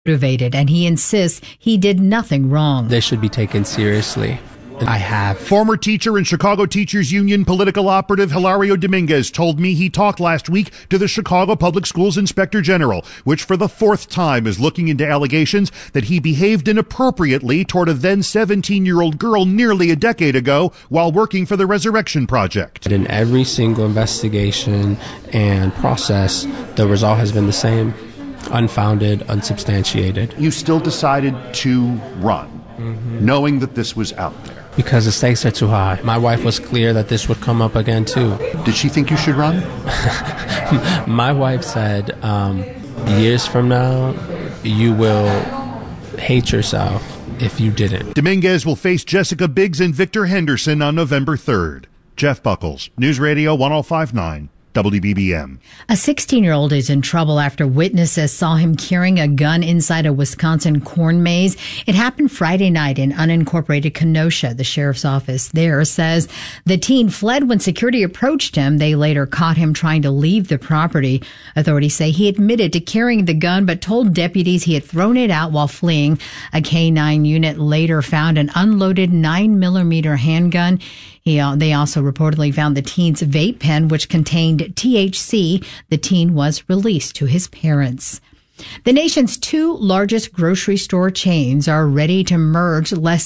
motivated, and he insists he did nothing wrong. They should be taken seriously. I have. Former teacher and Chicago Teachers Union political operative Hilario Dominguez told me he talked last week to the Chicago Public Schools Inspector General, which for the fourth time is looking into allegations that he behaved inappropriately toward a then 17-year-old girl nearly a decade ago while working for the Resurrection Project. In every single investigation and process, the result has been the same: unfounded, unsubstantiated. You still decided to run, knowing that this was out there. Because the stakes are too high. My wife was clear that this would come up again, too. Did she think you should run? My wife said, years from now, you will hate yourself if you didn't. Dominguez will face Jessica Biggs and Victor Henderson on November 3rd. Jeff Buckles, News Radio 1059. WBBM. A 16-year-old is in trouble after witnesses saw him carrying a gun inside a Wisconsin corn maze. It happened Friday night in unincorporated Kenosha. The sheriff's office there says the teen fled when security approached him. They later caught him trying to leave the property. Authorities say he admitted to carrying the gun but told deputies he had thrown it out while fleeing. A K-9 unit later found an unloaded 9mm handgun. They also reportedly found the teen's vape pen, which contained THC. The teen was released to his parents. The nation's two largest grocery store chains were ready to merge less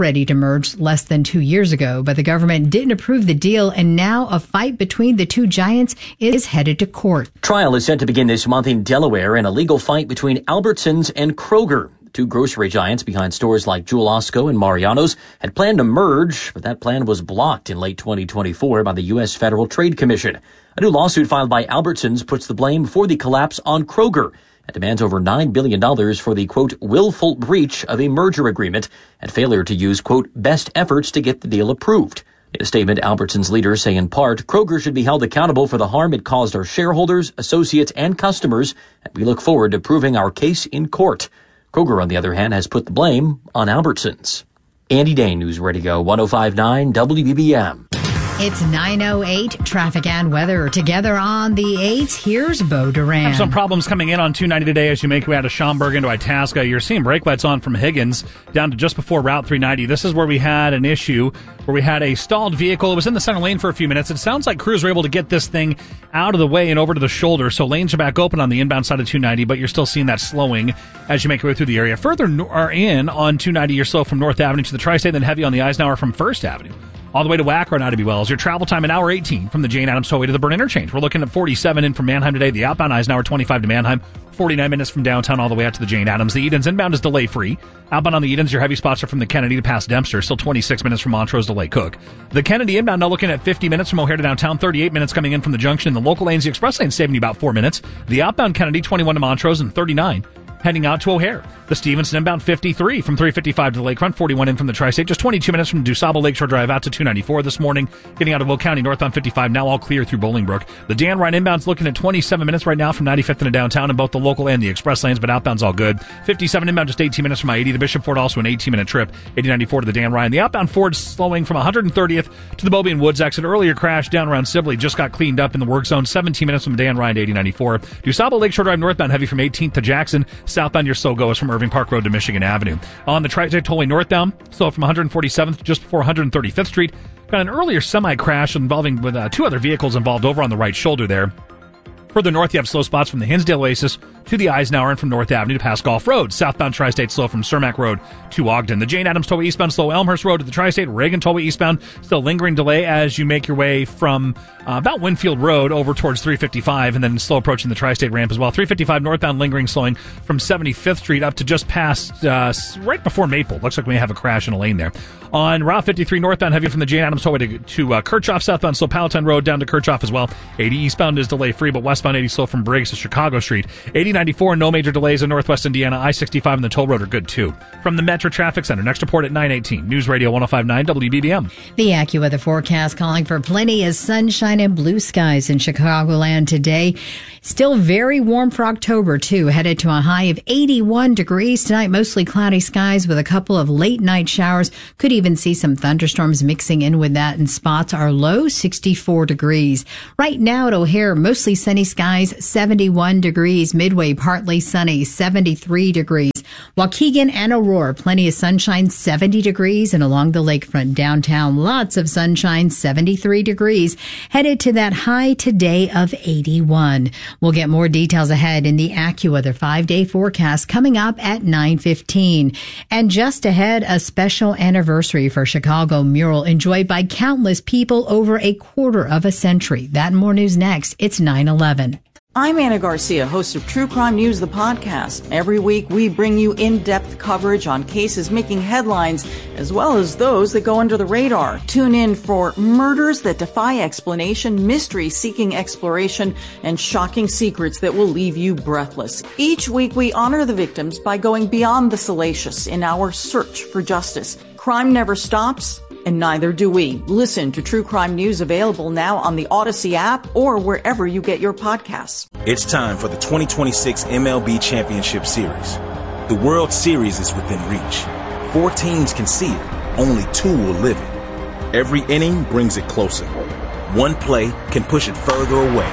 than 2 years ago, but the government didn't approve the deal, and now a fight between the two giants is headed to court. Trial is set to begin this month in Delaware in a legal fight between Albertsons and Kroger. Two grocery giants behind stores like Jewel Osco and Mariano's had planned to merge, but that plan was blocked in late 2024 by the U.S. Federal Trade Commission. A new lawsuit filed by Albertsons puts the blame for the collapse on Kroger and demands over $9 billion for the, quote, willful breach of a merger agreement and failure to use, quote, best efforts to get the deal approved. In a statement, Albertsons leaders say in part, Kroger should be held accountable for the harm it caused our shareholders, associates, and customers, and we look forward to proving our case in court. Kroger, on the other hand, has put the blame on Albertsons. Andy Dane, News Radio 1059 WBBM. It's 9:08. Traffic and weather together on the 8th. Here's Bo Duran. Have some problems coming in on 290 today as you make your way out of Schaumburg into Itasca. You're seeing brake lights on from Higgins down to just before Route 390. This is where we had an issue where we had a stalled vehicle. It was in the center lane for a few minutes. It sounds like crews were able to get this thing out of the way and over to the shoulder, so lanes are back open on the inbound side of 290, but you're still seeing that slowing as you make your way through the area. Further in on 290, you're slow from North Avenue to the Tri-State, then heavy on the Eisenhower from First Avenue all the way to Wacker and Ivy Wells. Your travel time, an hour 18 from the Jane Addams Tollway to the Byrne Interchange. We're looking at 47 in from Manheim today. The outbound Eisenhower, 25 to Manheim. 49 minutes from downtown all the way out to the Jane Addams. The Edens inbound is delay-free. Outbound on the Edens, your heavy spots are from the Kennedy to past Dempster. Still 26 minutes from Montrose to Lake Cook. The Kennedy inbound now looking at 50 minutes from O'Hare to downtown. 38 minutes coming in from the junction. In the local lanes, the express lane saving you about 4 minutes. The outbound Kennedy, 21 to Montrose and 39 heading out to O'Hare. The Stevenson inbound 53 from 355 to the Lakefront, 41 in from the Tri-State, just 22 minutes from DuSable Lakeshore Drive out to 294 this morning. Getting out of Will County, northbound 55, now all clear through Bolingbrook. The Dan Ryan inbound's looking at 27 minutes right now from 95th into downtown in both the local and the express lanes, but outbound's all good. 57 inbound, just 18 minutes from I-80. The Bishop Ford also an 18-minute trip, 8094 to the Dan Ryan. The outbound Ford's slowing from 130th to the Bobby and Woods exit. Earlier crash down around Sibley just got cleaned up in the work zone. 17 minutes from Dan Ryan to 8094. DuSable Lakeshore Drive northbound heavy from 18th to Jackson. Southbound your so go from Irving Park Road to Michigan Avenue. On the Tri-State Tollway northbound, so from 147th just before 135th Street. Got an earlier semi-crash involving with two other vehicles involved over on the right shoulder there. Further north, you have slow spots from the Hinsdale Oasis to the Eisenhower and from North Avenue to past Gulf Road. Southbound Tri-State slow from Cermak Road to Ogden. The Jane Addams Tollway eastbound slow Elmhurst Road to the Tri-State. Reagan Tollway eastbound still lingering delay as you make your way from about Winfield Road over towards 355 and then slow approaching the Tri-State ramp as well. 355 northbound lingering slowing from 75th Street up to just past right before Maple. Looks like we may have a crash in a lane there. On Route 53 northbound heavy from the Jane Addams Tollway to Kirchhoff. Southbound slow Palatine Road down to Kirchhoff as well. 80 eastbound is delay free, but westbound 80 slow from Briggs to Chicago Street. 8094 no major delays in Northwest Indiana. I-65 and the toll road are good too. From the Metro Traffic Center, next report at 9:18. News Radio 1059 WBBM. The AccuWeather forecast calling for plenty of sunshine and blue skies in Chicagoland today. Still very warm for October too. Headed to a high of 81 degrees tonight. Mostly cloudy skies with a couple of late night showers. Could even see some thunderstorms mixing in with that in spots. Our low 64 degrees. Right now at O'Hare, mostly sunny skies, 71 degrees. Midway Broadway, partly sunny, 73 degrees. Waukegan and Aurora, plenty of sunshine, 70 degrees. And along the lakefront downtown, lots of sunshine, 73 degrees. Headed to that high today of 81. We'll get more details ahead in the AccuWeather 5-day forecast coming up at 9:15. And just ahead, a special anniversary for Chicago mural enjoyed by countless people over a quarter of a century. That and more news next. It's 9/11. I'm Anna Garcia, host of True Crime News, the podcast. Every week, we bring you in-depth coverage on cases making headlines, as well as those that go under the radar. Tune in for murders that defy explanation, mysteries seeking exploration, and shocking secrets that will leave you breathless. Each week, we honor the victims by going beyond the salacious in our search for justice. Crime never stops, and neither do we. Listen to True Crime News, available now on the Odyssey app or wherever you get your podcasts. It's time for the 2026 MLB Championship Series. The World Series is within reach. 4 teams can see it. Only 2 will live it. Every inning brings it closer. One play can push it further away.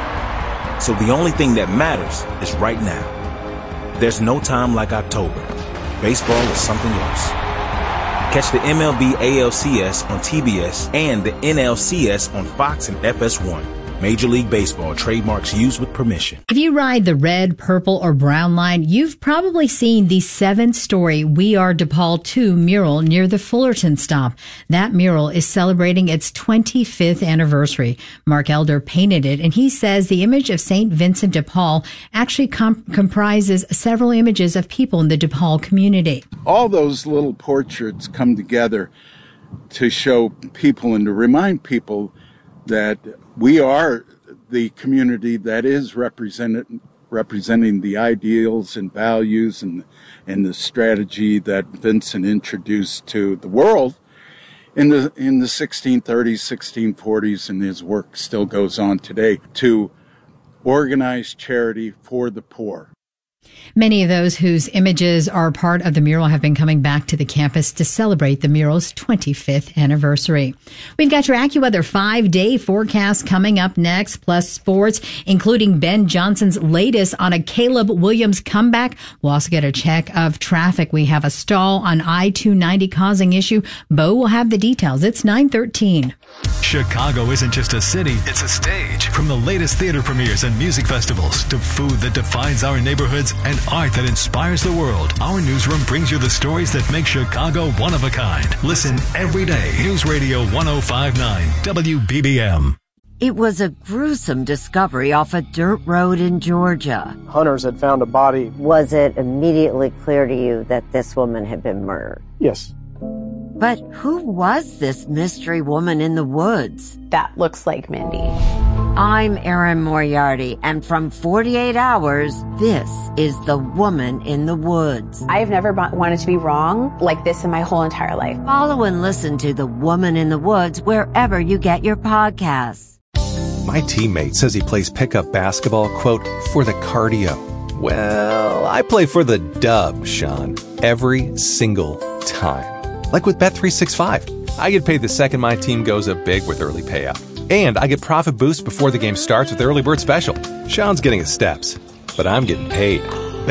So the only thing that matters is right now. There's no time like October. Baseball is something else. Catch the MLB ALCS on TBS and the NLCS on Fox and FS1. Major League Baseball trademarks used with permission. If you ride the red, purple, or brown line, you've probably seen the 7-story We Are DePaul 2 mural near the Fullerton stop. That mural is celebrating its 25th anniversary. Mark Elder painted it, and he says the image of St. Vincent de Paul actually comprises several images of people in the DePaul community. All those little portraits come together to show people and to remind people that we are the community that is representing the ideals and values and the strategy that Vincent introduced to the world in the 1630s, 1640s, and his work still goes on today to organize charity for the poor. Many of those whose images are part of the mural have been coming back to the campus to celebrate the mural's 25th anniversary. We've got your AccuWeather 5-day forecast coming up next, plus sports, including Ben Johnson's latest on a Caleb Williams comeback. We'll also get a check of traffic. We have a stall on I-290 causing issue. Bo will have the details. It's 9:13. Chicago isn't just a city, it's a stage. From the latest theater premieres and music festivals to food that defines our neighborhoods and art that inspires the world, our newsroom brings you the stories that make Chicago one of a kind. Listen every day. News Radio 105.9 WBBM. It was a gruesome discovery off a dirt road in Georgia. Hunters had found a body. Was it immediately clear to you that this woman had been murdered? Yes. But who was this mystery woman in the woods? That looks like Mindy. I'm Erin Moriarty, and from 48 Hours, this is The Woman in the Woods. I have never wanted to be wrong like this in my whole entire life. Follow and listen to The Woman in the Woods wherever you get your podcasts. My teammate says he plays pickup basketball, quote, for the cardio. Well, I play for the dub, Sean, every single time. Like with Bet365. I get paid the second my team goes up big with early payout. And I get profit boost before the game starts with Early Bird Special. Sean's getting his steps, but I'm getting paid.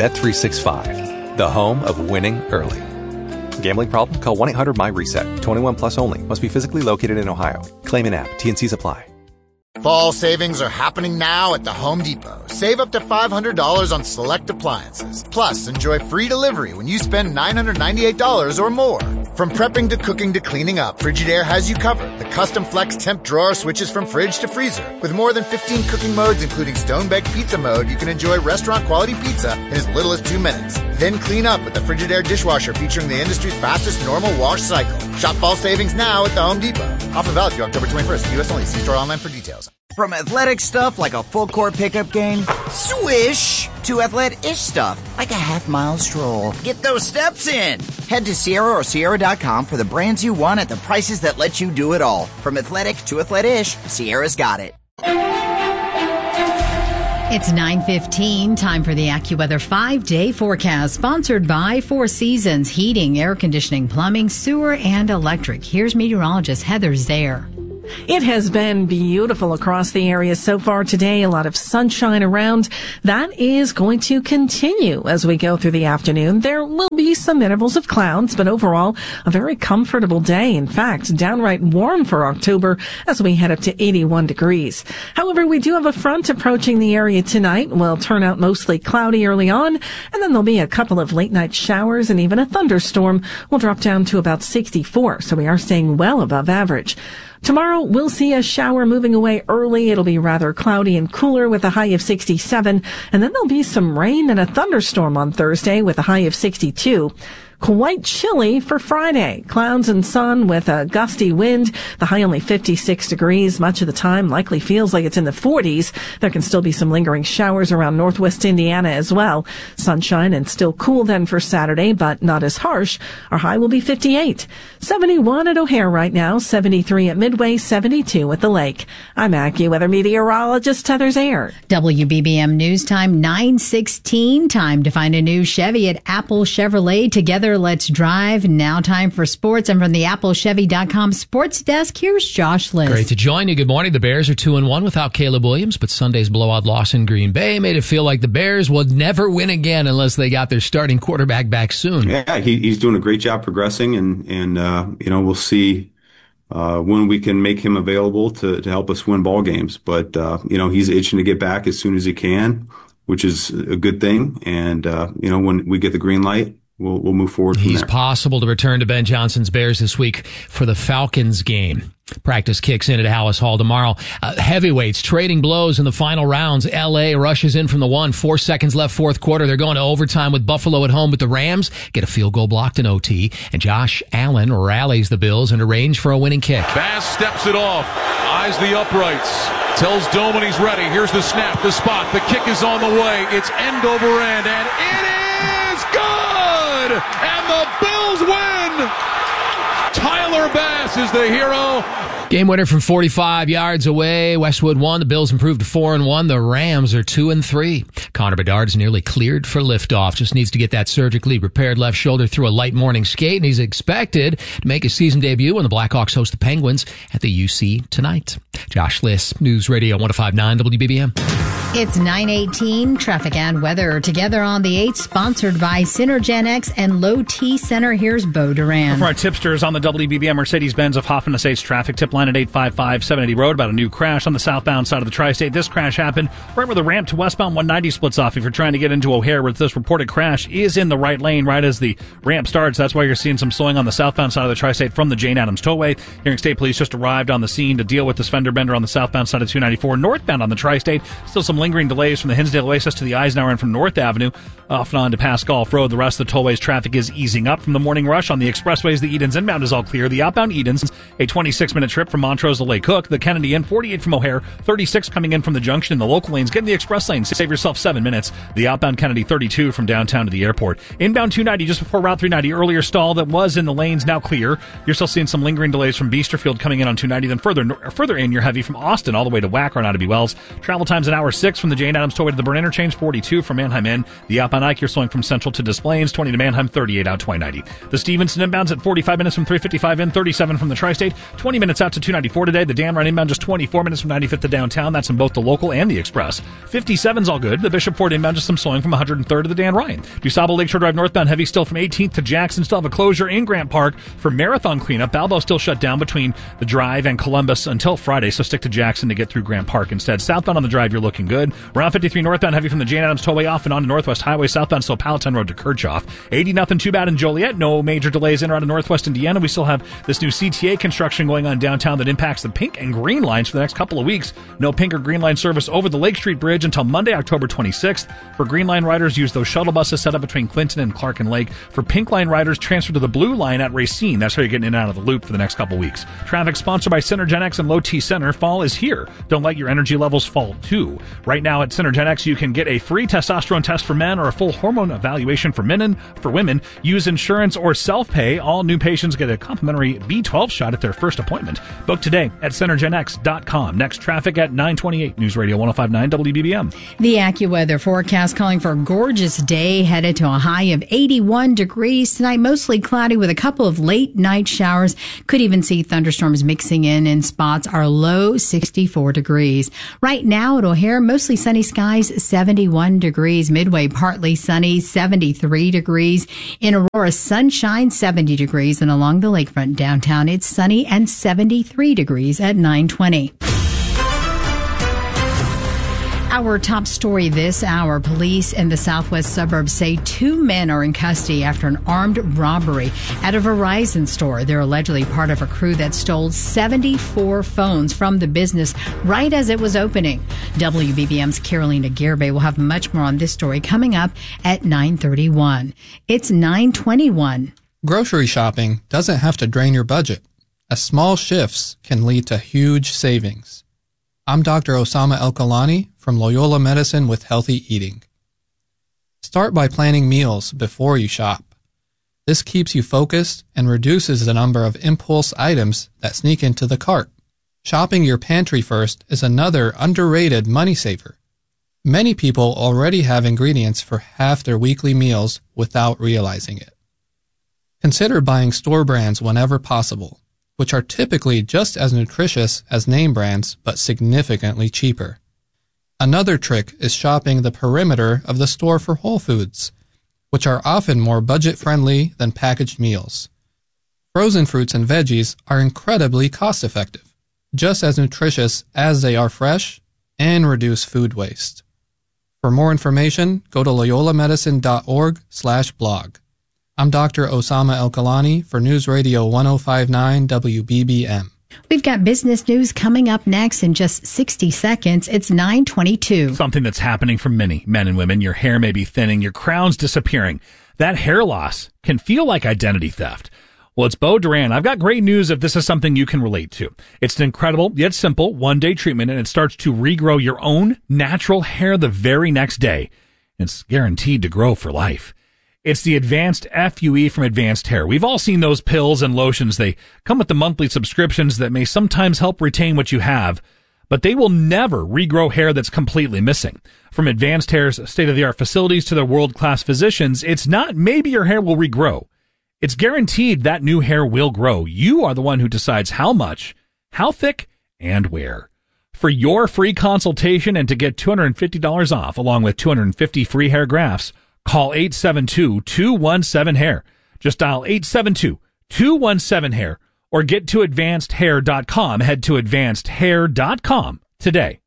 Bet365, the home of winning early. Gambling problem? Call 1-800-MY-RESET. 21 plus only. Must be physically located in Ohio. Claim in app. T&Cs apply. Fall savings are happening now at the Home Depot. Save up to $500 on select appliances. Plus, enjoy free delivery when you spend $998 or more. From prepping to cooking to cleaning up, Frigidaire has you covered. The custom flex temp drawer switches from fridge to freezer. With more than 15 cooking modes, including stone-baked pizza mode, you can enjoy restaurant-quality pizza in as little as 2 minutes. Then clean up with the Frigidaire dishwasher featuring the industry's fastest normal wash cycle. Shop fall savings now at the Home Depot. Offer valid through October 21st. U.S. only. See store online for details. From athletic stuff like a full-court pickup game, swish, to athletic-ish stuff like a half-mile stroll. Get those steps in. Head to Sierra or Sierra.com for the brands you want at the prices that let you do it all. From athletic to athletic-ish, Sierra's got it. It's 9:15, time for the AccuWeather 5-day forecast, sponsored by Four Seasons Heating, Air Conditioning, Plumbing, Sewer, and Electric. Here's meteorologist Heather Zaire. It has been beautiful across the area so far today. A lot of sunshine around. That is going to continue as we go through the afternoon. There will be some intervals of clouds, but overall, a very comfortable day. In fact, downright warm for October as we head up to 81 degrees. However, we do have a front approaching the area tonight. Will turn out mostly cloudy early on, and then there'll be a couple of late night showers and even a thunderstorm. Will drop down to about 64, so we are staying well above average. Tomorrow, we'll see a shower moving away early. It'll be rather cloudy and cooler with a high of 67. And then there'll be some rain and a thunderstorm on Thursday with a high of 62. Quite chilly for Friday. Clouds and sun with a gusty wind. The high only 56 degrees. Much of the time likely feels like it's in the 40s. There can still be some lingering showers around northwest Indiana as well. Sunshine and still cool then for Saturday, but not as harsh. Our high will be 58. 71 at O'Hare right now. 73 at Midway. 72 at the lake. I'm AccuWeather meteorologist Heather Zayer. WBBM News Time 9:16. Time to find a new Chevy at Apple Chevrolet. Together, let's drive. Now time for sports. And from the AppleChevy.com sports desk, here's Josh Liss. Great to join you. Good morning. The Bears are 2-1 without Caleb Williams, but Sunday's blowout loss in Green Bay made it feel like the Bears would never win again unless they got their starting quarterback back soon. Yeah, he's doing a great job progressing, and we'll see when we can make him available to help us win ball games. But he's itching to get back as soon as he can, which is a good thing. And when we get the green light, we'll move forward from He's there. possible to return to Ben Johnson's Bears this week for the Falcons game. Practice kicks in at Hallis Hall tomorrow. Heavyweights trading blows in the final rounds. L.A. rushes in from the 1. 4 seconds left, fourth quarter. They're going to overtime with Buffalo at home, but the Rams get a field goal blocked in OT. And Josh Allen rallies the Bills into range for a winning kick. Bass steps it off. Eyes the uprights. Tells Doman he's ready. Here's the snap, the spot. The kick is on the way. It's end over end, and it is good! And the Bills win! Tyler Bass is the hero. Game winner from 45 yards away. Westwood won. The Bills improved to 4-1. The Rams are 2-3. Connor Bedard is nearly cleared for liftoff. Just needs to get that surgically repaired left shoulder through a light morning skate, and he's expected to make his season debut when the Blackhawks host the Penguins at the UC tonight. Josh Liss, News Radio 105.9 WBBM. It's 9:18. Traffic and weather together on the 8th, sponsored by Synergen X and Low T Center. Here's Bo Duran. For our tipsters on the WBBM Mercedes-Benz of Hoffman Estates traffic tip line at 855-780 Road about a new crash on the southbound side of the tri-state. This crash happened right where the ramp to westbound 190 splits off. If you're trying to get into O'Hare, where this reported crash is in the right lane right as the ramp starts. That's why you're seeing some slowing on the southbound side of the tri-state from the Jane Addams Tollway. Hearing State Police just arrived on the scene to deal with this fender bender on the southbound side of 294. Northbound on the tri-state, still some lingering delays from the Hinsdale Oasis to the Eisenhower and from North Avenue off and on to past Golf Road. The rest of the tollways traffic is easing up from the morning rush. On the expressways, the Edens inbound is all clear. The outbound Edens, a 26-minute trip from Montrose to Lake Cook. The Kennedy in 48 from O'Hare, 36 coming in from the junction. In the local lanes, get in the express lane. Save yourself 7 minutes. The outbound Kennedy 32 from downtown to the airport. Inbound 290 just before Route 390. Earlier stall that was in the lanes now clear. You're still seeing some lingering delays from Beesterfield coming in on 290. Then further in, you're heavy from Austin all the way to Wacker on to Wells. Travel times an hour 6 from the Jane Addams Tollway to the Burn Interchange, 42 from Manheim in. The outbound Ike, you're slowing from Central to Des Plaines, 20 to Manheim, 38 out 290. The Stevenson inbounds at 45 minutes from 355 in, 37 from the Tri-State, 20 minutes out to 294 today. The Dan Ryan inbound just 24 minutes from 95th to downtown. That's in both the local and the express. 57's all good. The Bishop Ford inbound just some slowing from 103rd to the Dan Ryan. DuSable Lakeshore Drive northbound heavy still from 18th to Jackson. Still have a closure in Grant Park for marathon cleanup. Balboa still shut down between the Drive and Columbus until Friday, so stick to Jackson to get through Grant Park instead. Southbound on the Drive, you're looking good. Route 53 northbound heavy from the Jane Addams Tollway off and on to Northwest Highway. Southbound still Palatine Road to Kirchhoff. 80 nothing too bad in Joliet. No major delays in or out of Northwest Indiana. We still have this new CTA construction going on downtown that impacts the pink and green lines for the next couple of weeks. No pink or green line service over the Lake Street Bridge until Monday, October 26th. For green line riders, use those shuttle buses set up between Clinton and Clark and Lake. For pink line riders, transfer to the blue line at Racine. That's how you're getting in and out of the loop for the next couple of weeks. Traffic sponsored by Synergen X and Low T Center. Fall is here. Don't let your energy levels fall too. Right now at Synergenics, you can get a free testosterone test for men or a full hormone evaluation for men and for women. Use insurance or self-pay. All new patients get a complimentary B12 shot at their first appointment. Book today at Synergenx.com. Next, traffic at 928 News Radio 105.9 WBBM. The AccuWeather forecast calling for a gorgeous day, headed to a high of 81 degrees. Tonight, mostly cloudy with a couple of late night showers. Could even see thunderstorms mixing in spots. Our low 64 degrees. Right now at O'Hare, mostly sunny skies, 71 degrees. Midway, partly sunny, 73 degrees. In Aurora, sunshine, 70 degrees. And along the lakefront downtown, it's sunny and 73 degrees at 9:20. Our top story this hour. Police in the southwest suburbs say 2 men are in custody after an armed robbery at a Verizon store. They're allegedly part of a crew that stole 74 phones from the business right as it was opening. WBBM's Carolina Gearbay will have much more on this story coming up at 9:31. It's 9:21. Grocery shopping doesn't have to drain your budget, as small shifts can lead to huge savings. I'm Dr. Osama El-Kalani from Loyola Medicine with Healthy Eating. Start by planning meals before you shop. This keeps you focused and reduces the number of impulse items that sneak into the cart. Shopping your pantry first is another underrated money saver. Many people already have ingredients for half their weekly meals without realizing it. Consider buying store brands whenever possible, which are typically just as nutritious as name brands, but significantly cheaper. Another trick is shopping the perimeter of the store for whole foods, which are often more budget-friendly than packaged meals. Frozen fruits and veggies are incredibly cost-effective, just as nutritious as they are fresh, and reduce food waste. For more information, go to loyolamedicine.org/blog. I'm Dr. Osama El-Kalani for News Radio 105.9 WBBM. We've got business news coming up next in just 60 seconds. It's 9:22. Something that's happening for many men and women. Your hair may be thinning, your crown's disappearing. That hair loss can feel like identity theft. Well, it's Bo Duran. I've got great news if this is something you can relate to. It's an incredible yet simple one-day treatment, and it starts to regrow your own natural hair the very next day. It's guaranteed to grow for life. It's the Advanced FUE from Advanced Hair. We've all seen those pills and lotions. They come with the monthly subscriptions that may sometimes help retain what you have, but they will never regrow hair that's completely missing. From Advanced Hair's state-of-the-art facilities to their world-class physicians, it's not maybe your hair will regrow. It's guaranteed that new hair will grow. You are the one who decides how much, how thick, and where. For your free consultation and to get $250 off, along with 250 free hair grafts, call 872-217-HAIR. Just dial 872-217-HAIR or get to advancedhair.com. Head to advancedhair.com today.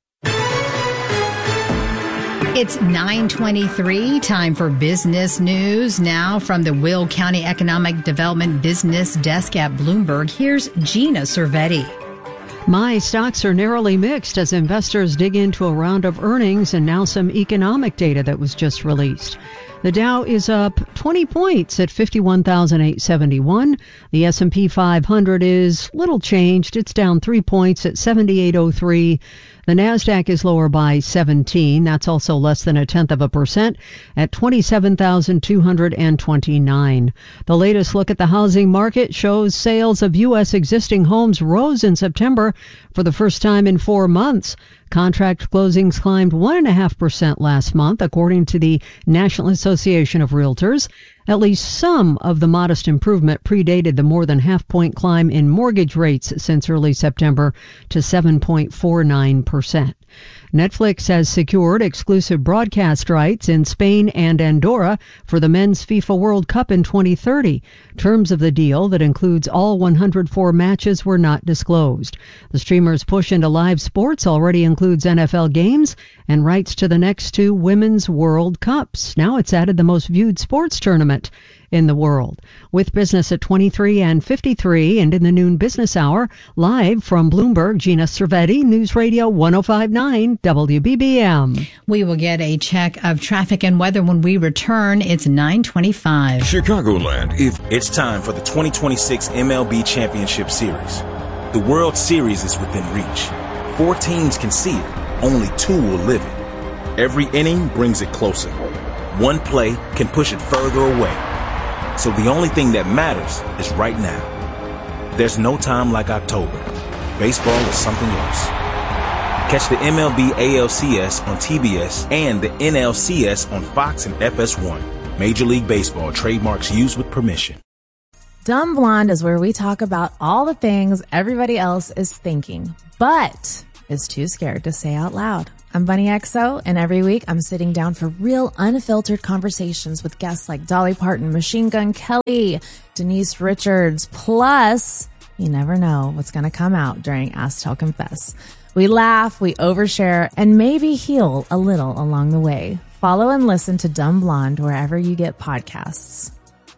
It's 9:23, time for business news. Now from the Will County Economic Development Business Desk at Bloomberg, here's Gina Cervetti. My stocks are narrowly mixed as investors dig into a round of earnings and now some economic data that was just released. The Dow is up 20 points at 51,871. The S&P 500 is little changed. It's down 3 points at 7803. The Nasdaq is lower by 17. That's also less than 0.1% at 27,229. The latest look at the housing market shows sales of U.S. existing homes rose in September for the first time in 4 months. Contract closings climbed 1.5% last month, according to the National Association of Realtors. At least some of the modest improvement predated the more than half-point climb in mortgage rates since early September to 7.49%. Netflix has secured exclusive broadcast rights in Spain and Andorra for the Men's FIFA World Cup in 2030. Terms of the deal that includes all 104 matches were not disclosed. The streamer's push into live sports already includes NFL games and rights to the next 2 Women's World Cups. Now it's added the most viewed sports tournament in the world. With business at 23 and 53 and in the noon business hour, live from Bloomberg, Gina Cervetti, News Radio 105.9 WBBM. We will get a check of traffic and weather when we return. It's 9:25. Chicagoland. It's time for the 2026 MLB Championship Series. The World Series is within reach. 4 teams can see it. Only 2 will live it. Every inning brings it closer. One play can push it further away. So the only thing that matters is right now. There's no time like October. Baseball is something else. Catch the MLB ALCS on TBS and the NLCS on Fox and FS1. Major League Baseball trademarks used with permission. Dumb Blonde is where we talk about all the things everybody else is thinking, but is too scared to say out loud. I'm Bunny XO, and every week I'm sitting down for real unfiltered conversations with guests like Dolly Parton, Machine Gun Kelly, Denise Richards, plus you never know what's going to come out during Ask Tell Confess. We laugh, we overshare, and maybe heal a little along the way. Follow and listen to Dumb Blonde wherever you get podcasts.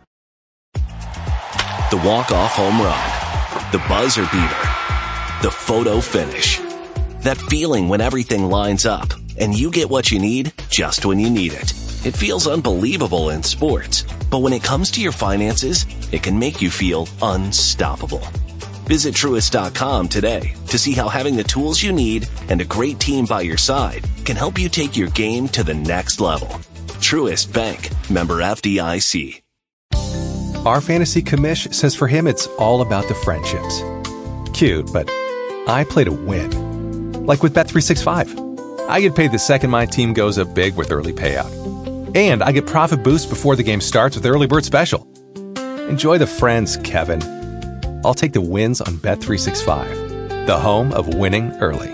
The walk-off home run, the buzzer beater, the photo finish. That feeling when everything lines up and you get what you need just when you need it. It feels unbelievable in sports, but when it comes to your finances, it can make you feel unstoppable. Visit Truist.com today to see how having the tools you need and a great team by your side can help you take your game to the next level. Truist Bank, member FDIC. Our fantasy commish says for him it's all about the friendships. Cute, but I play to win. Like with Bet365. I get paid the second my team goes up big with early payout. And I get profit boost before the game starts with Early Bird Special. Enjoy the friends, Kevin. I'll take the wins on Bet365, the home of winning early.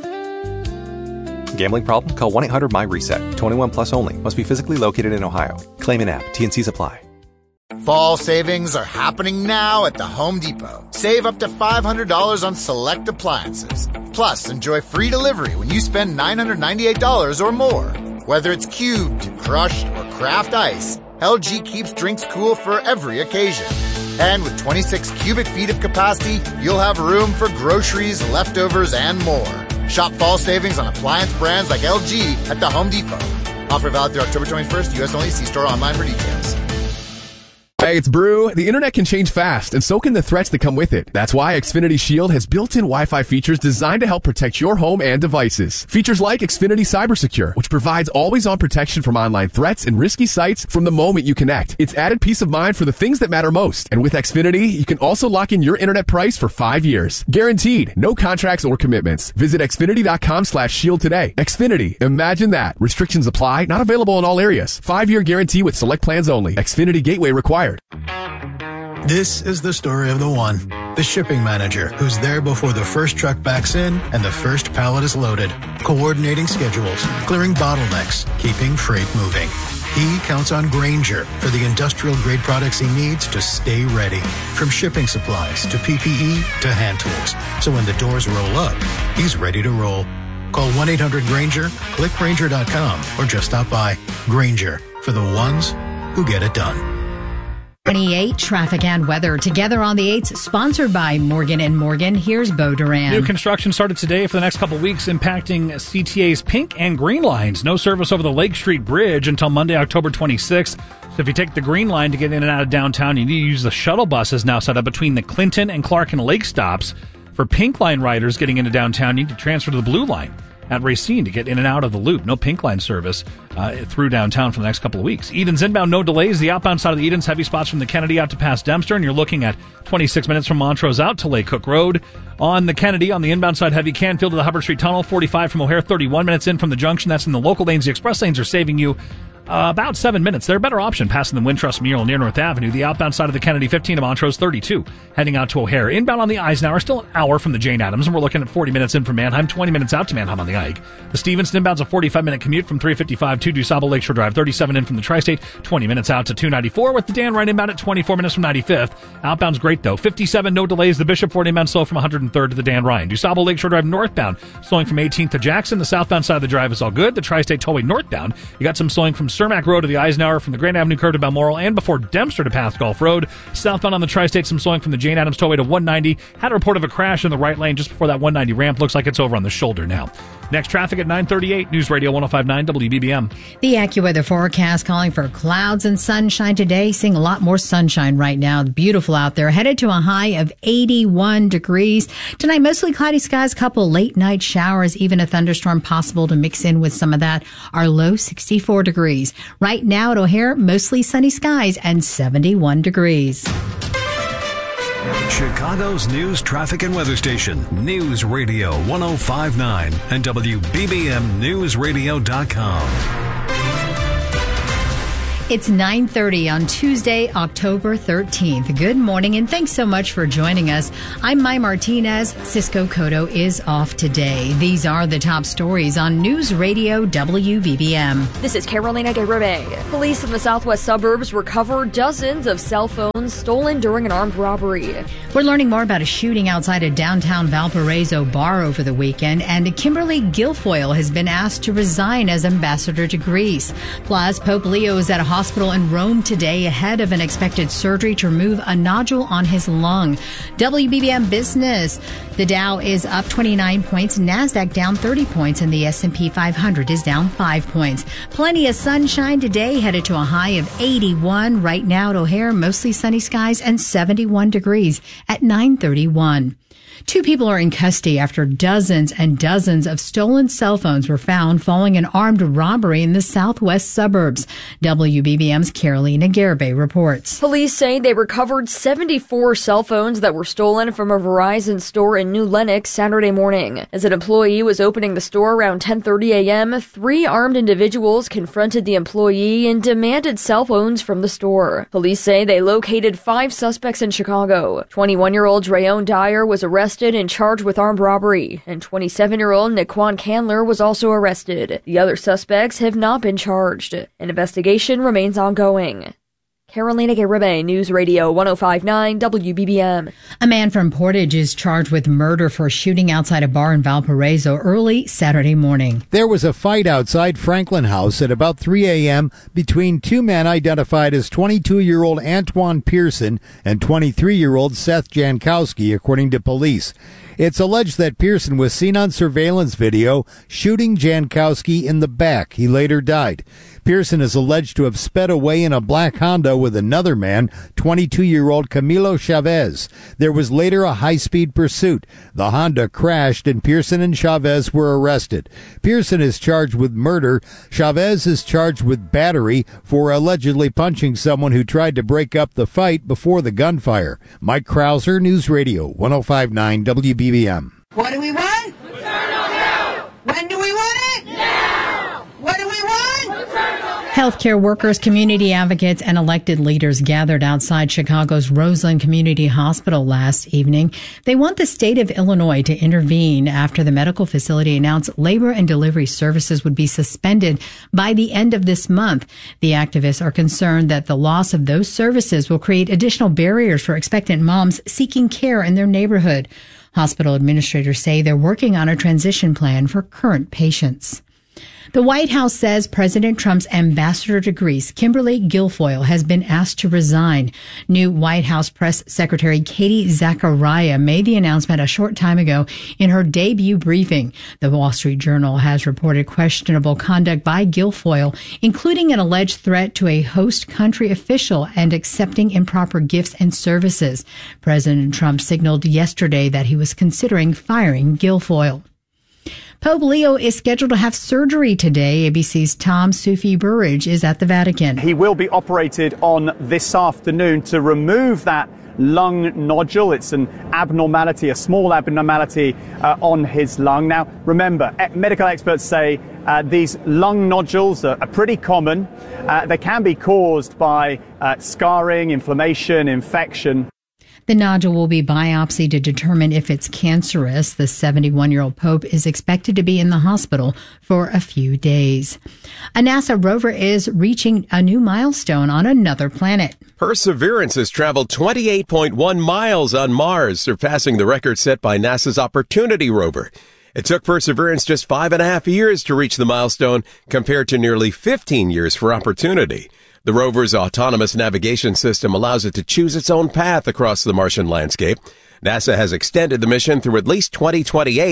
Gambling problem? Call 1-800-MY-RESET. 21 plus only. Must be physically located in Ohio. Claim in app. T&Cs apply. Fall savings are happening now at the Home Depot. Save up to $500 on select appliances. Plus, enjoy free delivery when you spend $998 or more. Whether it's cubed, crushed, or craft ice, LG keeps drinks cool for every occasion. And with 26 cubic feet of capacity, you'll have room for groceries, leftovers, and more. Shop fall savings on appliance brands like LG at the Home Depot. Offer valid through October 21st, U.S. only. See store online for details. Hey, it's Brew. The internet can change fast, and so can the threats that come with it. That's why Xfinity Shield has built-in Wi-Fi features designed to help protect your home and devices. Features like Xfinity Cyber Secure, which provides always-on protection from online threats and risky sites from the moment you connect. It's added peace of mind for the things that matter most. And with Xfinity, you can also lock in your internet price for 5 years. Guaranteed. No contracts or commitments. Visit Xfinity.com/shield today. Xfinity. Imagine that. Restrictions apply. Not available in all areas. 5-year guarantee with select plans only. Xfinity Gateway required. This is the story of the one, the shipping manager, who's there before the first truck backs in and the first pallet is loaded, coordinating schedules, clearing bottlenecks, keeping freight moving. He counts on Grainger for the industrial-grade products he needs to stay ready, from shipping supplies to PPE to hand tools. So when the doors roll up, he's ready to roll. Call 1-800-GRAINGER, click Grainger.com, or just stop by. Grainger, for the ones who get it done. 28 traffic and weather together on the 8th, sponsored by Morgan & Morgan. Here's Bo Duran. New construction started today for the next couple weeks, impacting CTA's pink and green lines. No service over the Lake Street Bridge until Monday, October 26th. So if you take the green line to get in and out of downtown, you need to use the shuttle buses now set up between the Clinton and Clark and Lake stops. For pink line riders getting into downtown, you need to transfer to the blue line at Racine to get in and out of the loop. No pink line service through downtown for the next couple of weeks. Edens inbound, no delays. The outbound side of the Edens, heavy spots from the Kennedy out to past Dempster, and you're looking at 26 minutes from Montrose out to Lake Cook Road. On the Kennedy, on the inbound side, heavy Canfield to the Hubbard Street Tunnel, 45 from O'Hare, 31 minutes in from the junction. That's in the local lanes. The express lanes are saving you about 7 minutes. They're a better option passing the Wintrust mural near North Avenue. The outbound side of the Kennedy, 15 to Montrose, 32 heading out to O'Hare. Inbound on the Eisenhower, still an hour from the Jane Addams, and we're looking at 40 minutes in from Manheim, 20 minutes out to Manheim on the Ike. The Stevenson inbound's a 45-minute commute from 355 to DuSable Lakeshore Drive, 37 in from the Tri-State, 20 minutes out to 294 with the Dan Ryan inbound at 24 minutes from 95th. Outbound's great though, 57, no delays. The Bishop Ford inbound slow from 103rd to the Dan Ryan. DuSable Lakeshore Drive northbound, slowing from 18th to Jackson. The southbound side of the drive is all good. The Tri-State Tollway northbound, you got some slowing from Cermak Road to the Eisenhower, from the Grand Avenue curve to Balmoral, and before Dempster to Path Golf Road. Southbound on the Tri-State, some slowing from the Jane Addams Tollway to 190. Had a report of a crash in the right lane just before that 190 ramp. Looks like it's over on the shoulder now. Next, traffic at 9:38. News Radio 105.9 WBBM. The AccuWeather forecast calling for clouds and sunshine today. Seeing a lot more sunshine right now. Beautiful out there. Headed to a high of 81 degrees. Tonight, mostly cloudy skies. Couple late night showers. Even a thunderstorm possible to mix in with some of that. Our low 64 degrees. Right now at O'Hare, mostly sunny skies and 71 degrees. Chicago's news, traffic, and weather station. News Radio 105.9 and WBBMNewsRadio.com. It's 9:30 on Tuesday, October 13th. Good morning, and thanks so much for joining us. I'm Mai Martinez. Cisco Cotto is off today. These are the top stories on News Radio WBBM. This is Carolina Guerrero. Police in the southwest suburbs recovered dozens of cell phones stolen during an armed robbery. We're learning more about a shooting outside a downtown Valparaiso bar over the weekend, and Kimberly Guilfoyle has been asked to resign as ambassador to Greece. Plus, Pope Leo is at a hospital in Rome today ahead of an expected surgery to remove a nodule on his lung. WBBM Business. The Dow is up 29 points, NASDAQ down 30 points, and the S&P 500 is down 5 points. Plenty of sunshine today, headed to a high of 81. Right now at O'Hare, mostly sunny skies and 71 degrees at 9:31. 2 people are in custody after dozens and dozens of stolen cell phones were found following an armed robbery in the southwest suburbs. WBBM's Carolina Garibay reports. Police say they recovered 74 cell phones that were stolen from a Verizon store in New Lenox Saturday morning. As an employee was opening the store around 10:30 a.m., 3 armed individuals confronted the employee and demanded cell phones from the store. Police say they located 5 suspects in Chicago. 21-year-old Drayon Dyer was arrested and charged with armed robbery, and 27-year-old Naquan Candler was also arrested. The other suspects have not been charged. An investigation remains ongoing. Carolina Garibay, News Radio 105.9 WBBM. A man from Portage is charged with murder for shooting outside a bar in Valparaiso early Saturday morning. There was a fight outside Franklin House at about 3 a.m. between 2 men identified as 22-year-old Antoine Pearson and 23-year-old Seth Jankowski, according to police. It's alleged that Pearson was seen on surveillance video shooting Jankowski in the back. He later died. Pearson is alleged to have sped away in a black Honda with another man, 22-year-old Camilo Chavez. There was later a high-speed pursuit. The Honda crashed and Pearson and Chavez were arrested. Pearson is charged with murder. Chavez is charged with battery for allegedly punching someone who tried to break up the fight before the gunfire. Mike Krauser, News Radio 105.9 WBBM. What do we want? Maternal health. When do we want it? Now. What do we want? Healthcare workers, community advocates, and elected leaders gathered outside Chicago's Roseland Community Hospital last evening. They want the state of Illinois to intervene after the medical facility announced labor and delivery services would be suspended by the end of this month. The activists are concerned that the loss of those services will create additional barriers for expectant moms seeking care in their neighborhood. Hospital administrators say they're working on a transition plan for current patients. The White House says President Trump's ambassador to Greece, Kimberly Guilfoyle, has been asked to resign. New White House Press Secretary Katie Zachariah made the announcement a short time ago in her debut briefing. The Wall Street Journal has reported questionable conduct by Guilfoyle, including an alleged threat to a host country official and accepting improper gifts and services. President Trump signaled yesterday that he was considering firing Guilfoyle. Pope Leo is scheduled to have surgery today. ABC's Tom Sufi Burridge is at the Vatican. He will be operated on this afternoon to remove that lung nodule. It's an abnormality, a small abnormality on his lung. Now, remember, medical experts say these lung nodules are pretty common. They can be caused by scarring, inflammation, infection. The nodule will be biopsied to determine if it's cancerous. The 71-year-old Pope is expected to be in the hospital for a few days. A NASA rover is reaching a new milestone on another planet. Perseverance has traveled 28.1 miles on Mars, surpassing the record set by NASA's Opportunity rover. It took Perseverance just 5.5 years to reach the milestone, compared to nearly 15 years for Opportunity. The rover's autonomous navigation system allows it to choose its own path across the Martian landscape. NASA has extended the mission through at least 2028,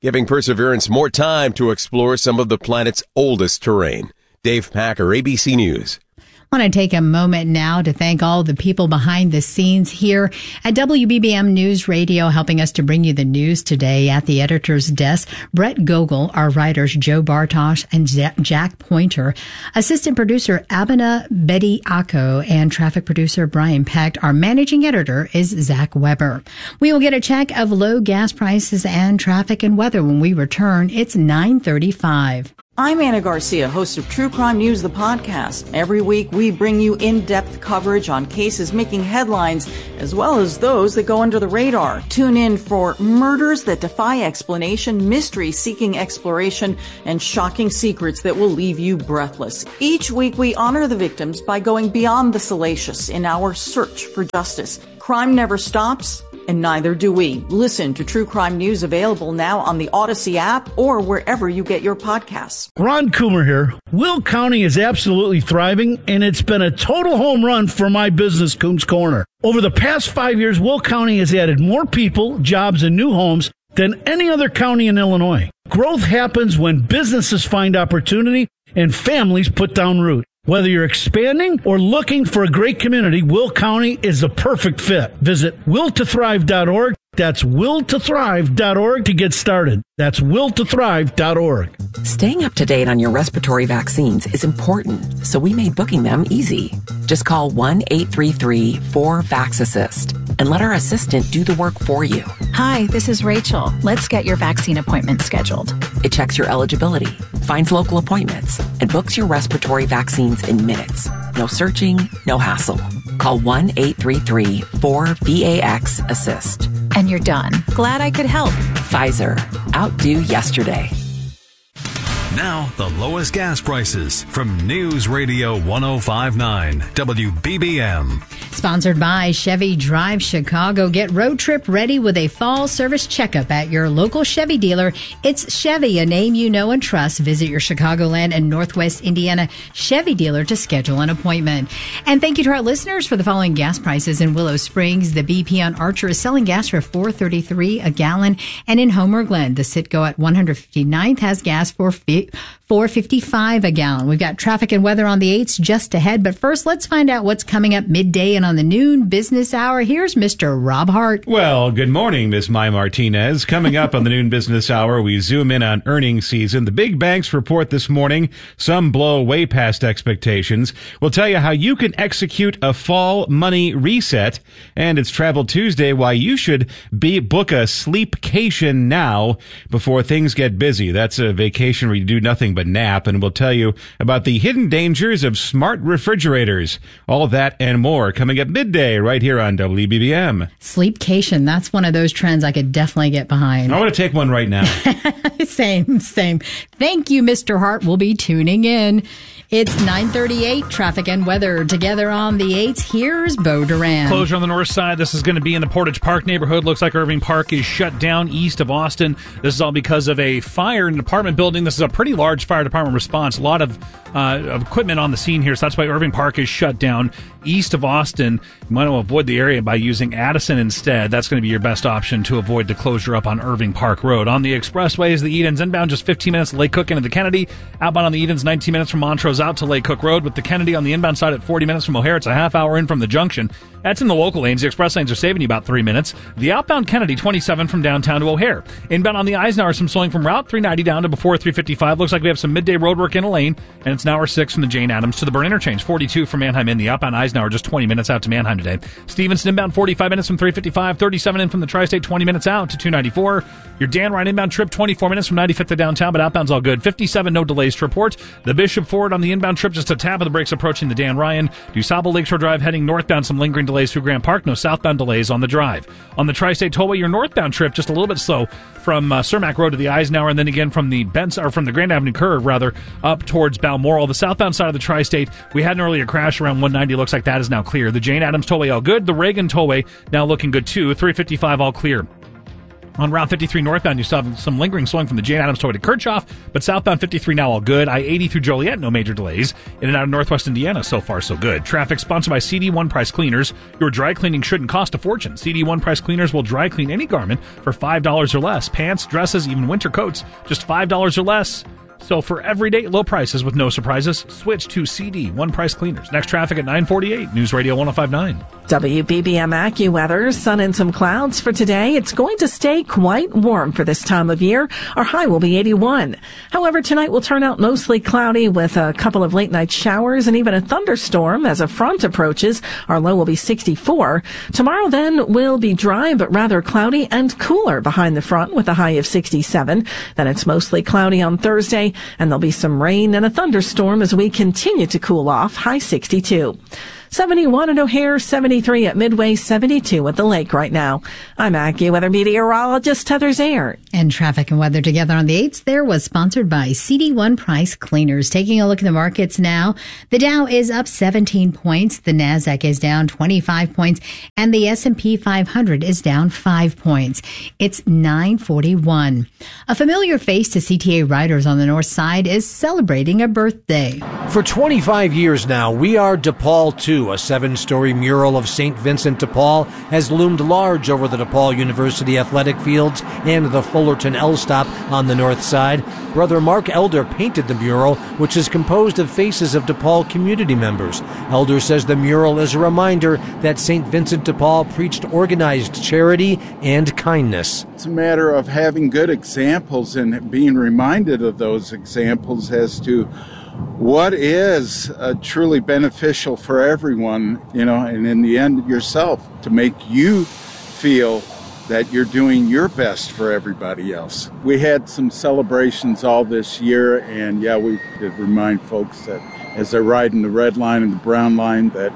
giving Perseverance more time to explore some of the planet's oldest terrain. Dave Packer, ABC News. I want to take a moment now to thank all the people behind the scenes here at WBBM News Radio, helping us to bring you the news today. At the editor's desk, Brett Gogol, our writers Joe Bartosh and Jack Pointer, assistant producer Abena Bediako, and traffic producer Brian Pecht. Our managing editor is Zach Weber. We will get a check of low gas prices and traffic and weather when we return. It's 9:35. I'm Anna Garcia, host of True Crime News, the podcast. Every week, we bring you in-depth coverage on cases making headlines, as well as those that go under the radar. Tune in for murders that defy explanation, mystery seeking exploration, and shocking secrets that will leave you breathless. Each week, we honor the victims by going beyond the salacious in our search for justice. Crime never stops, and neither do we. Listen to True Crime News, available now on the Odyssey app or wherever you get your podcasts. Ron Coomer here. Will County is absolutely thriving, and it's been a total home run for my business, Coombs Corner. Over the past 5 years, Will County has added more people, jobs, and new homes than any other county in Illinois. Growth happens when businesses find opportunity and families put down root. Whether you're expanding or looking for a great community, Will County is the perfect fit. Visit willtothrive.org. That's willtothrive.org to get started. That's willtothrive.org. Staying up to date on your respiratory vaccines is important, so we made booking them easy. Just call 1-833-4-VAX-ASSIST and let our assistant do the work for you. Hi, this is Rachel. Let's get your vaccine appointment scheduled. It checks your eligibility, finds local appointments, and books your respiratory vaccines in minutes. No searching, no hassle. Call 1-833-4-VAX-ASSIST. And you're done. Glad I could help. Pfizer. Outdo yesterday. Now, the lowest gas prices from News Radio 105.9 WBBM. Sponsored by Chevy Drive Chicago. Get road trip ready with a fall service checkup at your local Chevy dealer. It's Chevy, a name you know and trust. Visit your Chicagoland and Northwest Indiana Chevy dealer to schedule an appointment. And thank you to our listeners for the following gas prices in Willow Springs. The BP on Archer is selling gas for $4.33 a gallon. And in Homer Glen, the Citgo at 159th has gas for $4.55 a gallon. We've got traffic and weather on the 8s just ahead. But first, let's find out what's coming up midday and on the noon business hour. Here's Mr. Rob Hart. Well, good morning, Ms. Mai Martinez. Coming up on the noon business hour, we zoom in on earnings season. The big banks report this morning. Some blow way past expectations. We'll tell you how you can execute a fall money reset. And it's Travel Tuesday, why you should book a sleepcation now before things get busy. That's a vacation where you do nothing but nap. And we'll tell you about the hidden dangers of smart refrigerators. All of that and more coming up midday right here on WBBM. Sleepcation. That's one of those trends I could definitely get behind. I want to take one right now. Same. Thank you, Mr. Hart. We'll be tuning in. It's 9:38. Traffic and weather together on the 8s. Here's Bo Duran. Closure on the north side. This is going to be in the Portage Park neighborhood. Looks like Irving Park is shut down east of Austin. This is all because of a fire in an apartment building. This is a pretty large fire department response. A lot of equipment on the scene here, so that's why Irving Park is shut down east of Austin. You might want to avoid the area by using Addison instead. That's going to be your best option to avoid the closure up on Irving Park Road. On the expressways, the Edens inbound just 15 minutes to Lake Cook into the Kennedy. Outbound on the Edens, 19 minutes from Montrose out to Lake Cook Road, with the Kennedy on the inbound side at 40 minutes from O'Hare. It's a half hour in from the junction. That's in the local lanes. The express lanes are saving you about 3 minutes. The outbound Kennedy, 27 from downtown to O'Hare. Inbound on the Eisenhower, some slowing from Route 390 down to before 355. Looks like we have some midday road work in a lane, and it's an hour 6 from the Jane Addams to the Burn Interchange. 42 from Manheim in. The outbound Eisenhower just 20 minutes out to Manheim today. Stevenson inbound 45 minutes from 355. 37 in from the Tri-State, 20 minutes out to 294. Your Dan Ryan inbound trip 24 minutes from 95th to downtown, but outbound's all good. 57, no delays to report. The Bishop Ford on the inbound trip, just a tap of the brakes approaching the Dan Ryan. DuSable Lakeshore Drive heading northbound, some lingering delays through Grant Park. No southbound delays on the drive. On the Tri-State Tollway, your northbound trip just a little bit slow from Cermak Road to the Eisenhower, and then again from the from the Grand Avenue curve up towards Balmoral. The southbound side of the Tri-State, we had an earlier crash around 190. Looks like that is now clear. The Jane Addams Tollway all good. The Reagan Tollway now looking good too. 355 all clear. On Route 53 northbound, you still have some lingering slowing from the Jane Addams Tollway to Kirchhoff, but southbound 53 now all good. I-80 through Joliet, no major delays. In and out of northwest Indiana, so far so good. Traffic sponsored by CD One Price Cleaners. Your dry cleaning shouldn't cost a fortune. CD One Price Cleaners will dry clean any garment for $5 or less. Pants, dresses, even winter coats, just $5 or less. So for everyday low prices with no surprises, switch to CD One Price Cleaners. Next traffic at 9:48, News Radio 105.9. WBBM AccuWeather, sun and some clouds for today. It's going to stay quite warm for this time of year. Our high will be 81. However, tonight will turn out mostly cloudy with a couple of late night showers and even a thunderstorm as a front approaches. Our low will be 64. Tomorrow then will be dry but rather cloudy and cooler behind the front with a high of 67. Then it's mostly cloudy on Thursday and there'll be some rain and a thunderstorm as we continue to cool off, high 62. 71 at O'Hare, 73 at Midway, 72 at the lake right now. I'm AccuWeather meteorologist Heather Zayer. And traffic and weather together on the 8th there was sponsored by CD One Price Cleaners. Taking a look at the markets now, the Dow is up 17 points, the Nasdaq is down 25 points, and the S&P 500 is down 5 points. It's 9:41. A familiar face to CTA riders on the north side is celebrating a birthday. For 25 years now, We Are DePaul 2, a 7-story mural of St. Vincent de Paul, has loomed large over the DePaul University athletic fields and the Fullerton L stop on the north side. Brother Mark Elder painted the mural, which is composed of faces of DePaul community members. Elder says the mural is a reminder that St. Vincent de Paul preached organized charity and kindness. It's a matter of having good examples and being reminded of those examples as to what is truly beneficial for everyone, and in the end yourself, to make you feel that you're doing your best for everybody else. We had some celebrations all this year, and we did remind folks that as they're riding the red line and the brown line that,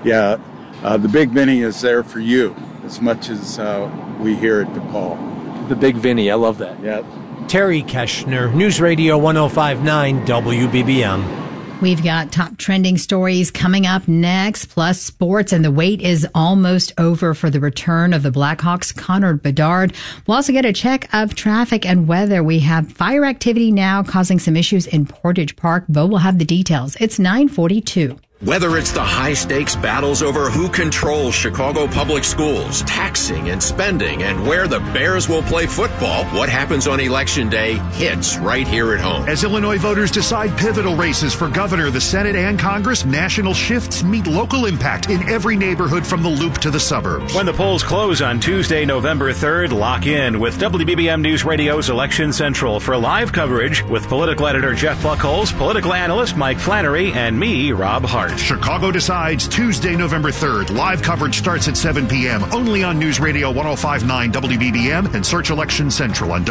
the Big Vinny is there for you as much as we here at DePaul. The Big Vinny, I love that. Yeah. Terry Keschner, News Radio 105.9 WBBM. We've got top trending stories coming up next, plus sports, and the wait is almost over for the return of the Blackhawks' Connor Bedard. We'll also get a check of traffic and weather. We have fire activity now causing some issues in Portage Park. Bo will have the details. It's 9:42. Whether it's the high-stakes battles over who controls Chicago public schools, taxing and spending, and where the Bears will play football, what happens on Election Day hits right here at home. As Illinois voters decide pivotal races for governor, the Senate, and Congress, national shifts meet local impact in every neighborhood from the Loop to the suburbs. When the polls close on Tuesday, November 3rd, lock in with WBBM News Radio's Election Central for live coverage with political editor Jeff Buckholz, political analyst Mike Flannery, and me, Rob Hart. Chicago Decides, Tuesday, November 3rd. Live coverage starts at 7 p.m. only on News Radio 105.9 WBBM and search Election Central on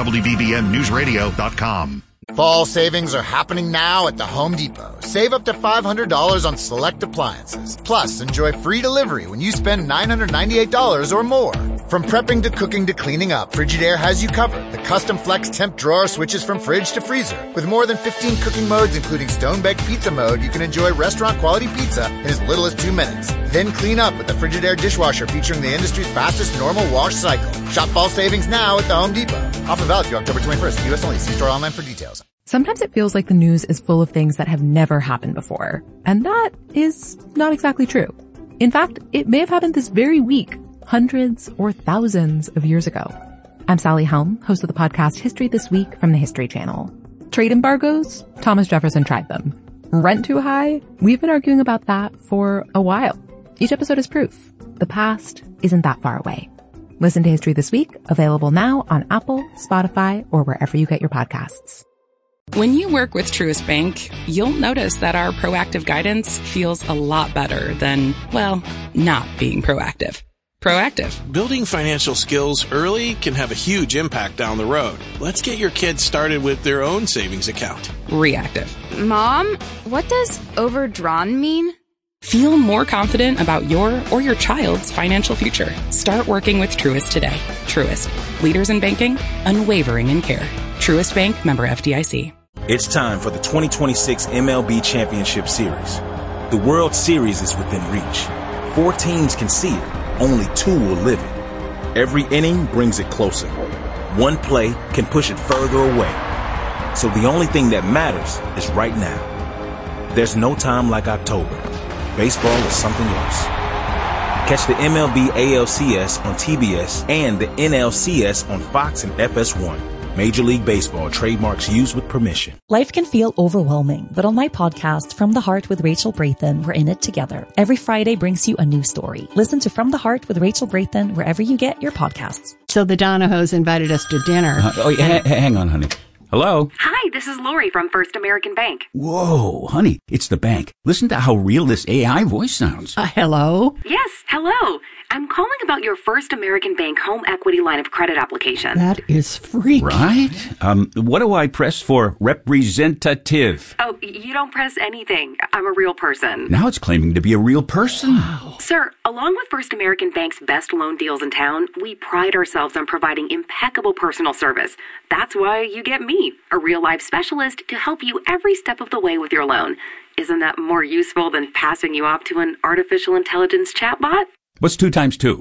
WBBMNewsRadio.com. Fall savings are happening now at the Home Depot. Save up to $500 on select appliances. Plus, enjoy free delivery when you spend $998 or more. From prepping to cooking to cleaning up, Frigidaire has you covered. The custom flex temp drawer switches from fridge to freezer. With more than 15 cooking modes, including stone-baked pizza mode, you can enjoy restaurant-quality pizza in as little as 2 minutes. Then clean up with the Frigidaire dishwasher featuring the industry's fastest normal wash cycle. Shop fall savings now at the Home Depot. Offer valid through October 21st. U.S. only. See store online for details. Sometimes it feels like the news is full of things that have never happened before. And that is not exactly true. In fact, it may have happened this very week, hundreds or thousands of years ago. I'm Sally Helm, host of the podcast History This Week from the History Channel. Trade embargoes? Thomas Jefferson tried them. Rent too high? We've been arguing about that for a while. Each episode is proof. The past isn't that far away. Listen to History This Week, available now on Apple, Spotify, or wherever you get your podcasts. When you work with Truist Bank, you'll notice that our proactive guidance feels a lot better than, not being proactive. Proactive. Building financial skills early can have a huge impact down the road. Let's get your kids started with their own savings account. Reactive. Mom, what does overdrawn mean? Feel more confident about your or your child's financial future. Start working with Truist today. Truist. Leaders in banking, unwavering in care. Truist Bank, member FDIC. It's time for the 2026 MLB Championship Series. The World Series is within reach. 4 teams can see it. Only 2 will live it. Every inning brings it closer. One play can push it further away. So the only thing that matters is right now. There's no time like October. Baseball is something else. Catch the MLB ALCS on TBS and the NLCS on Fox and FS1. Major League Baseball trademarks used with permission. Life can feel overwhelming, but on my podcast, From the Heart with Rachel Brathen, we're in it together. Every Friday brings you a new story. Listen to From the Heart with Rachel Brathen wherever you get your podcasts. So the Donahos invited us to dinner. Hang on, honey. Hello? Hi, this is Lori from First American Bank. Whoa, honey, it's the bank. Listen to how real this AI voice sounds. Hello? Yes, hello. I'm calling about your First American Bank home equity line of credit application. That is freaky. Right? What do I press for representative? Oh, you don't press anything. I'm a real person. Now it's claiming to be a real person. Wow. Sir, along with First American Bank's best loan deals in town, we pride ourselves on providing impeccable personal service. That's why you get me, a real-life specialist, to help you every step of the way with your loan. Isn't that more useful than passing you off to an artificial intelligence chatbot? What's 2 times 2?